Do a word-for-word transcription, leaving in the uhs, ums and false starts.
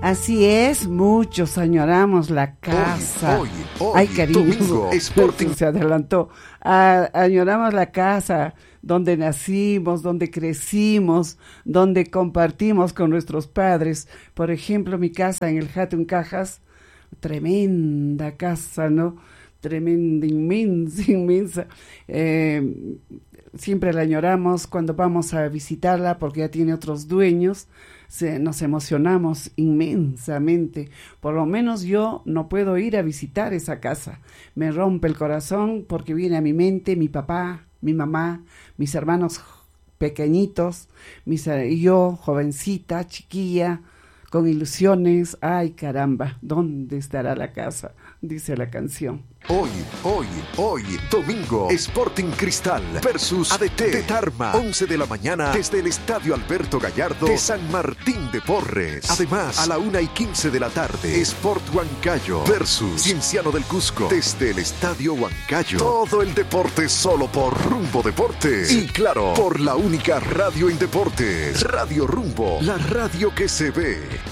Así es, muchos añoramos la casa. Hoy, hoy, hoy, Ay, cariño, domingo, Sporting. se adelantó. Ah, añoramos la casa donde nacimos, donde crecimos, donde compartimos con nuestros padres. Por ejemplo, mi casa en el Jatun Cajas, tremenda casa, ¿no? Tremenda, inmensa, inmensa. Eh, siempre la añoramos cuando vamos a visitarla porque ya tiene otros dueños. Se, nos emocionamos inmensamente. Por lo menos yo no puedo ir a visitar esa casa. Me rompe el corazón porque viene a mi mente mi papá, mi mamá, mis hermanos pequeñitos, mis, y yo, jovencita, chiquilla, con ilusiones. Ay, caramba, ¿dónde estará la casa? Dice la canción. Hoy, hoy, hoy, domingo, Sporting Cristal versus A D T de Tarma, once de la mañana desde el Estadio Alberto Gallardo de San Martín de Porres. Además, a la una y quince de la tarde, Sport Huancayo versus Cienciano del Cusco desde el Estadio Huancayo. Todo el deporte solo por Rumbo Deportes. Y claro, por la única radio en deportes, Radio Rumbo, la radio que se ve.